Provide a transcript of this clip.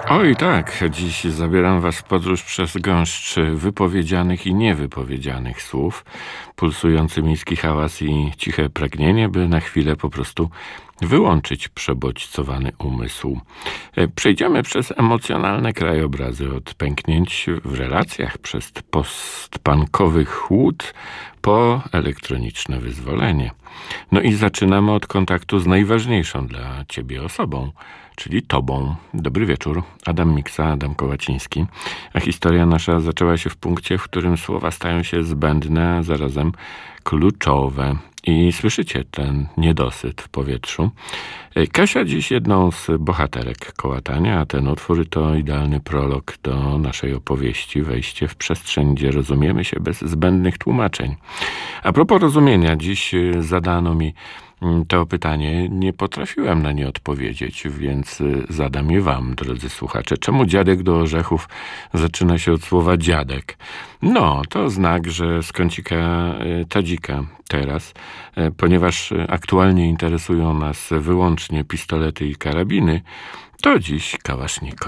Oj tak, dziś zabieram was w podróż przez gąszcz wypowiedzianych i niewypowiedzianych słów, pulsujący miejski hałas i ciche pragnienie, by na chwilę po prostu wyłączyć przebodźcowany umysł. Przejdziemy przez emocjonalne krajobrazy od pęknięć w relacjach, przez postpunkowy chłód po elektroniczne wyzwolenie. No i zaczynamy od kontaktu z najważniejszą dla ciebie osobą, czyli tobą. Dobry wieczór, Adam Miksa, Adam Kołaciński. A historia nasza zaczęła się w punkcie, w którym słowa stają się zbędne, a zarazem kluczowe. I słyszycie ten niedosyt w powietrzu. Kasia dziś jedną z bohaterek kołatania, a ten utwór to idealny prolog do naszej opowieści, wejście w przestrzeń, gdzie rozumiemy się bez zbędnych tłumaczeń. A propos rozumienia, dziś zadano mi to pytanie, nie potrafiłem na nie odpowiedzieć, więc zadam je wam, drodzy słuchacze. Czemu dziadek do orzechów zaczyna się od słowa dziadek? No, to znak, że z kącika tadzika teraz, ponieważ aktualnie interesują nas wyłącznie pistolety i karabiny, to dziś kałasznikow.